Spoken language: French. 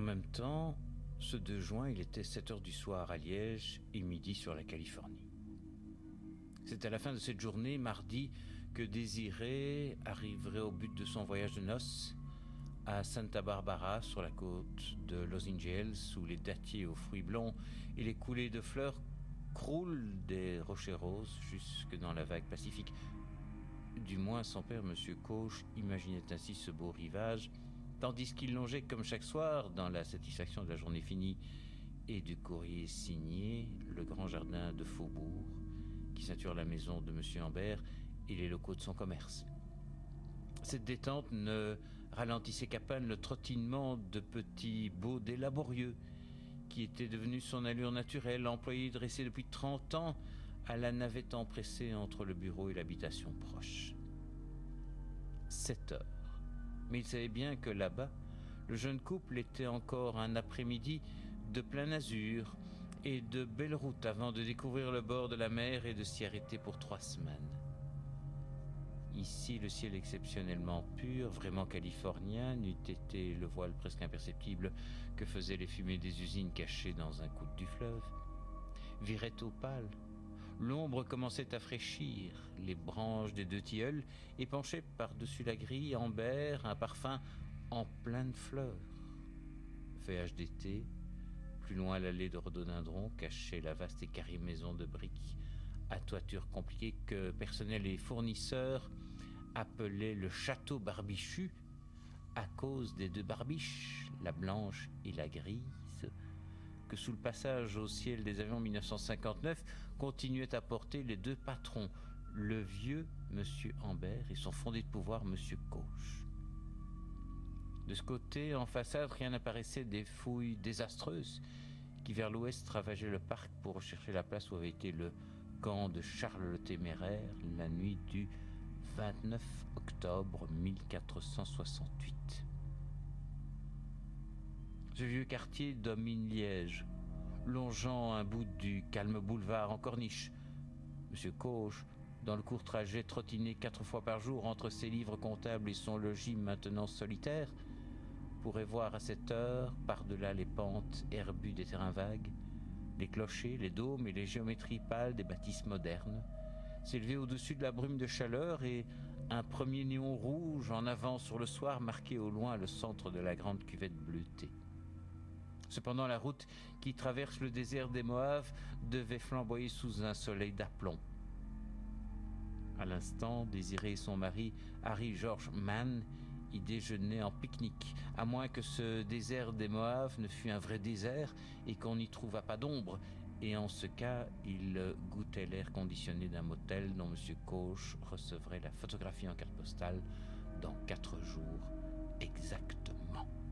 même temps, ce 2 juin, il était 7 heures du soir à Liège et midi sur la Californie. C'est à la fin de cette journée, mardi, que Désiré arriverait au but de son voyage de noces à Santa Barbara, sur la côte de Los Angeles, où les dattiers aux fruits blonds et les coulées de fleurs croulent des rochers roses jusque dans la vague pacifique. Du moins, son père, M. Cauche, imaginait ainsi ce beau rivage, tandis qu'il longeait comme chaque soir, dans la satisfaction de la journée finie et du courrier signé, le grand jardin de Faubourg, qui ceinture la maison de M. Ambert et les locaux de son commerce. Cette détente ne ralentissait qu'à peine le trottinement de petits baudets laborieux, qui était devenu son allure naturelle, employé dressé depuis 30 ans à la navette empressée entre le bureau et l'habitation proche. 7 heures. Mais il savait bien que là-bas, le jeune couple était encore un après-midi de plein azur et de belles routes avant de découvrir le bord de la mer et de s'y arrêter pour 3 semaines. Ici, le ciel exceptionnellement pur, vraiment californien, n'eût été le voile presque imperceptible que faisaient les fumées des usines cachées dans un coude du fleuve. Virait au pâle. L'ombre commençait à fraîchir les branches des 2 tilleuls et penchait par-dessus la grille Ambert un parfum en pleine fleur. Feuillage d'été, plus loin l'allée de rhododendrons cachait la vaste et carrée maison de briques à toiture compliquée que personnel et fournisseurs appelaient le château barbichu à cause des 2 barbiches, la blanche et la grise, que sous le passage au ciel des avions 1959 continuaient à porter les 2 patrons, le vieux M. Ambert et son fondé de pouvoir M. Cauche. De ce côté, en façade, rien n'apparaissait des fouilles désastreuses qui vers l'ouest ravageaient le parc pour rechercher la place où avait été le camp de Charles le Téméraire la nuit du 29 octobre 1468. Ce vieux quartier domine Liège, longeant un bout du calme boulevard en corniche. M. Cauche, dans le court trajet trottiné 4 fois par jour entre ses livres comptables et son logis maintenant solitaire, pourrait voir à cette heure, par-delà les pentes herbues des terrains vagues, les clochers, les dômes et les géométries pâles des bâtisses modernes, s'élever au-dessus de la brume de chaleur et un premier néon rouge en avant sur le soir marquait au loin le centre de la grande cuvette bleutée. Cependant, la route qui traverse le désert des Moaves devait flamboyer sous un soleil d'aplomb. À l'instant, Désiré et son mari, Harry George Mann, y déjeunaient en pique-nique, à moins que ce désert des Moaves ne fût un vrai désert et qu'on n'y trouvât pas d'ombre. Et en ce cas, ils goûtaient l'air conditionné d'un motel dont M. Cauche recevrait la photographie en carte postale dans 4 jours exactement.